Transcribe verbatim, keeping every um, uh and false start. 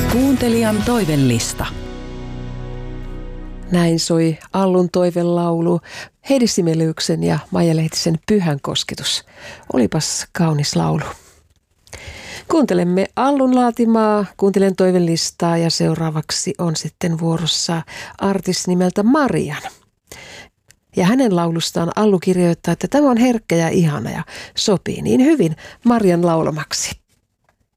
Kuuntelijan toivellista. Näin soi Allun toivelaulu, Heidi Simeliuksen ja Maija Lehtisen Pyhän kosketus. Olipas kaunis laulu. Kuuntelemme Allun laatimaa Kuuntelijan toivelistaa ja seuraavaksi on sitten vuorossa artisti nimeltä Marian. Ja hänen laulustaan Allu kirjoittaa, että tämä on herkkä ja ihana ja sopii niin hyvin Marian laulamaksi.